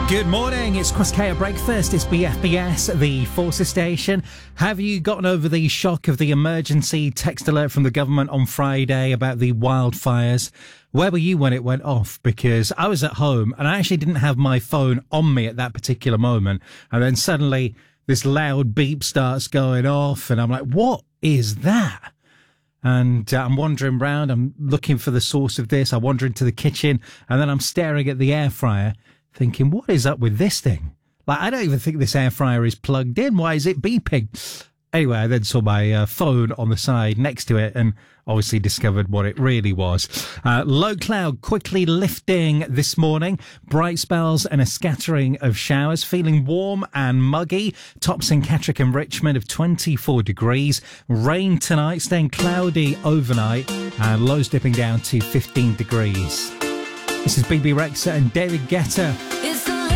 Good morning, it's Chris K at Breakfast, it's BFBS, the Forces station. Have you gotten over the shock of the emergency text alert from the government on Friday about the wildfires? Where were you when it went off? Because I was at home and I actually didn't have my phone on me at that particular moment. And then suddenly this loud beep starts going off and I'm like, what is that? And I'm wandering around, I'm looking for the source of this. I wander into the kitchen and then I'm staring at the air fryer thinking, what is up with this thing? Like, I don't even think this air fryer is plugged in. Why is it beeping? Anyway, I then saw my phone on the side next to it and obviously discovered what it really was. Low cloud quickly lifting this morning. Bright spells and a scattering of showers. Feeling warm and muggy. Tops in Catterick and Richmond of 24 degrees. Rain tonight, staying cloudy overnight. And lows dipping down to 15 degrees. This is BB Rexa and David Guetta.